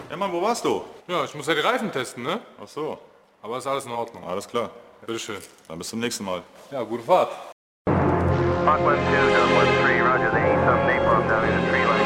Ja, Mann, wo warst du? Ja, ich muss ja die Reifen testen, ne? Ach so, Aber ist alles in Ordnung. alles klar. Bitteschön. Dann bis zum nächsten Mal. Ja, gute Fahrt. Hawk 1-2, Dub 1-3, roger, they need some napalm down in the tree line.